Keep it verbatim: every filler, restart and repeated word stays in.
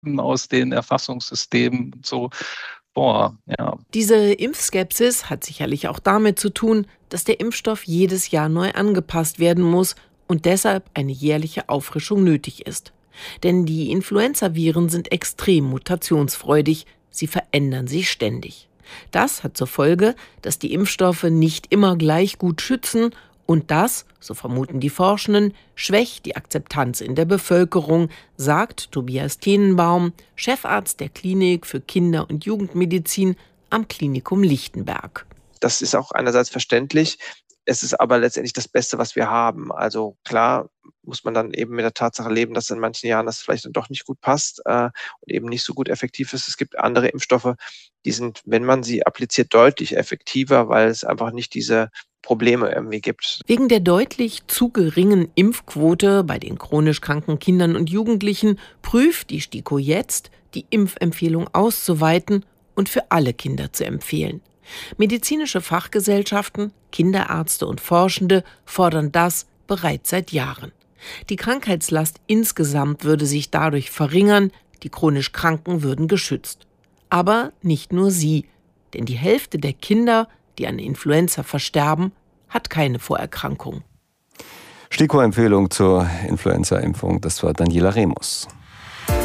aus den Erfassungssystemen und so vor. Ja. Diese Impfskepsis hat sicherlich auch damit zu tun, dass der Impfstoff jedes Jahr neu angepasst werden muss und deshalb eine jährliche Auffrischung nötig ist. Denn die Influenzaviren sind extrem mutationsfreudig, sie verändern sich ständig. Das hat zur Folge, dass die Impfstoffe nicht immer gleich gut schützen und das, so vermuten die Forschenden, schwächt die Akzeptanz in der Bevölkerung, sagt Tobias Tenenbaum, Chefarzt der Klinik für Kinder- und Jugendmedizin am Klinikum Lichtenberg. Das ist auch einerseits verständlich. Es ist aber letztendlich das Beste, was wir haben. Also klar muss man dann eben mit der Tatsache leben, dass in manchen Jahren das vielleicht dann doch nicht gut passt äh, und eben nicht so gut effektiv ist. Es gibt andere Impfstoffe, die sind, wenn man sie appliziert, deutlich effektiver, weil es einfach nicht diese Probleme irgendwie gibt. Wegen der deutlich zu geringen Impfquote bei den chronisch kranken Kindern und Jugendlichen prüft die STIKO jetzt, die Impfempfehlung auszuweiten und für alle Kinder zu empfehlen. Medizinische Fachgesellschaften, Kinderärzte und Forschende fordern das bereits seit Jahren. Die Krankheitslast insgesamt würde sich dadurch verringern, die chronisch Kranken würden geschützt. Aber nicht nur sie, denn die Hälfte der Kinder, die an Influenza versterben, hat keine Vorerkrankung. STIKO-Empfehlung zur Influenza-Impfung, das war Daniela Remus.